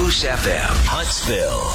Moose FM, Huntsville.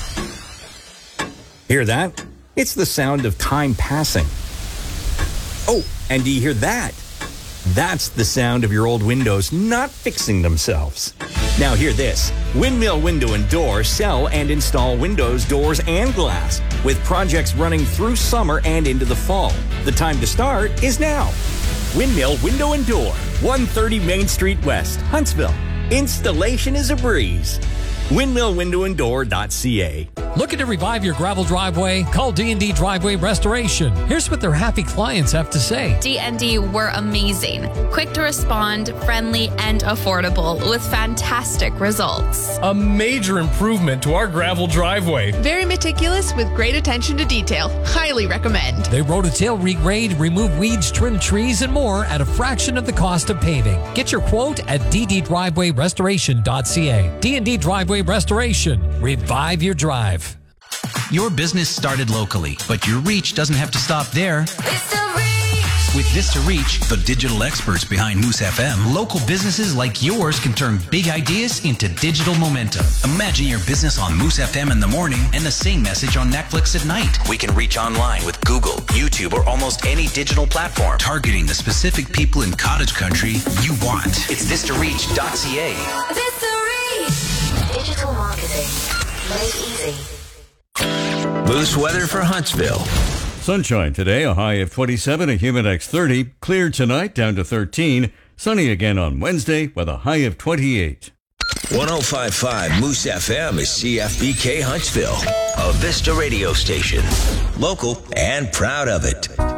Hear that? It's the sound of time passing. Oh, and do you hear that? That's the sound of your old windows not fixing themselves. Now hear this. Windmill Window and Door sell and install windows, doors, and glass with projects running through summer and into the fall. The time to start is now. Windmill Window and Door, 130 Main Street West, Huntsville. Installation is a breeze. windmillwindowanddoor.ca. Looking to revive your gravel driveway? Call D&D Driveway Restoration. Here's what their happy clients have to say. D&D were amazing. Quick to respond, friendly, and affordable with fantastic results. A major improvement to our gravel driveway. Very meticulous with great attention to detail. Highly recommend. They rototill, regrade, remove weeds, trim trees, and more at a fraction of the cost of paving. Get your quote at dddrivewayrestoration.ca. D&D Driveway Restoration. Revive your drive. Your business started locally, but your reach doesn't have to stop there. With Vista Reach, the digital experts behind Moose FM, local businesses like yours can turn big ideas into digital momentum. Imagine your business on Moose FM in the morning and the same message on Netflix at night. We can reach online with Google, YouTube, or almost any digital platform, targeting the specific people in cottage country you want. It's VistaReach.ca. Vista Reach. Digital marketing made easy. Moose weather for Huntsville. Sunshine today, a high of 27, a Humidex 30. Clear tonight, down to 13. Sunny again on Wednesday with a high of 28. 105.5 Moose FM is CFBK Huntsville, a Vista radio station. Local and proud of it.